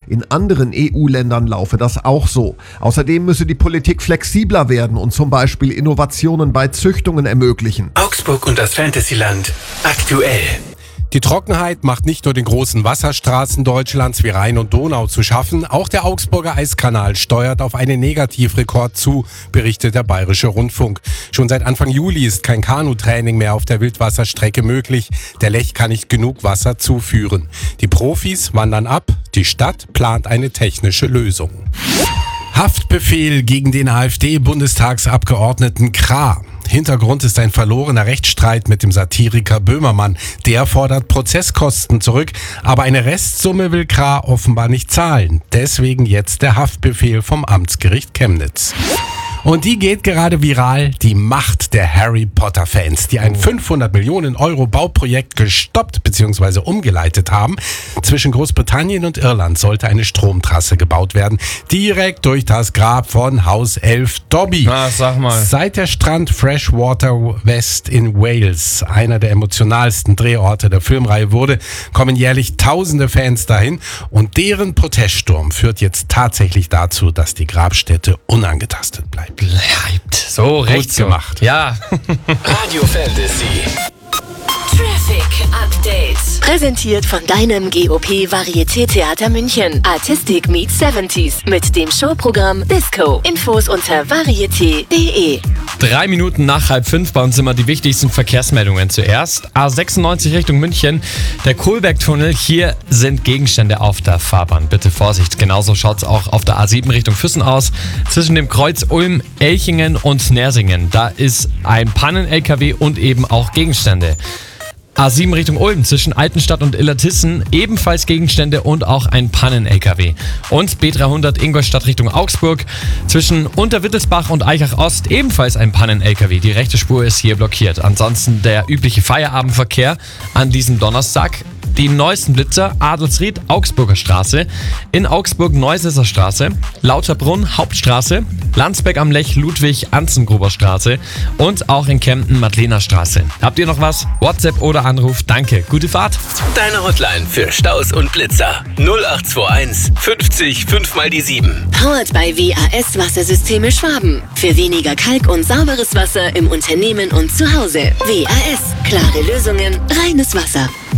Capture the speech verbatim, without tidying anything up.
In anderen E U-Ländern laufe das auch so. Außerdem müsse die Politik flexibler werden und zum Beispiel Innovationen bei Züchtungen ermöglichen. Augsburg und das Fantasyland aktuell. Die Trockenheit macht nicht nur den großen Wasserstraßen Deutschlands wie Rhein und Donau zu schaffen, auch der Augsburger Eiskanal steuert auf einen Negativrekord zu, berichtet der Bayerische Rundfunk. Schon seit Anfang Juli ist kein Kanutraining mehr auf der Wildwasserstrecke möglich. Der Lech kann nicht genug Wasser zuführen. Die Profis wandern ab, die Stadt plant eine technische Lösung. Haftbefehl gegen den AfD-Bundestagsabgeordneten Krah. Hintergrund ist ein verlorener Rechtsstreit mit dem Satiriker Böhmermann. Der fordert Prozesskosten zurück, aber eine Restsumme will Krah offenbar nicht zahlen. Deswegen jetzt der Haftbefehl vom Amtsgericht Chemnitz. Und die geht gerade viral, die Macht der Harry Potter-Fans, die ein fünfhundert Millionen Euro Bauprojekt gestoppt bzw. umgeleitet haben. Zwischen Großbritannien und Irland sollte eine Stromtrasse gebaut werden, direkt durch das Grab von Haus Elf Dobby. Na, sag mal. Seit der Strand Freshwater West in Wales einer der emotionalsten Drehorte der Filmreihe wurde, kommen jährlich tausende Fans dahin und deren Proteststurm führt jetzt tatsächlich dazu, dass die Grabstätte unangetastet bleibt. Bleibt. So, recht gemacht. Ja. Radio Fantasy. Traffic Update. Präsentiert von deinem G O P Varieté-Theater München. Artistic meets siebziger mit dem Showprogramm Disco. Infos unter varieté punkt de. Drei Minuten nach halb fünf bei uns immer die wichtigsten Verkehrsmeldungen zuerst. A sechsundneunzig Richtung München, der Kohlbergtunnel. Hier sind Gegenstände auf der Fahrbahn. Bitte Vorsicht. Genauso schaut es auch auf der A sieben Richtung Füssen aus. Zwischen dem Kreuz Ulm, Elchingen und Nersingen. Da ist ein Pannen-L K W und eben auch Gegenstände. A sieben Richtung Ulm, zwischen Altenstadt und Illertissen, ebenfalls Gegenstände und auch ein Pannen-L K W. Und B dreihundert Ingolstadt Richtung Augsburg, zwischen Unterwittelsbach und Eichach-Ost, ebenfalls ein Pannen-L K W. Die rechte Spur ist hier blockiert. Ansonsten der übliche Feierabendverkehr an diesem Donnerstag. Die neuesten Blitzer, Adelsried, Augsburger Straße, in Augsburg Neusesser Straße, Lauterbrunn, Hauptstraße, Landsberg am Lech, Ludwig, Anzengruber Straße und auch in Kempten, Madlener Straße. Habt ihr noch was? WhatsApp oder Anruf? Danke. Gute Fahrt. Deine Hotline für Staus und Blitzer. null acht zwei eins fünfzig fünf mal die sieben. Powered by W A S Wassersysteme Schwaben. Für weniger Kalk und sauberes Wasser im Unternehmen und zu Hause. W A S. Klare Lösungen, reines Wasser.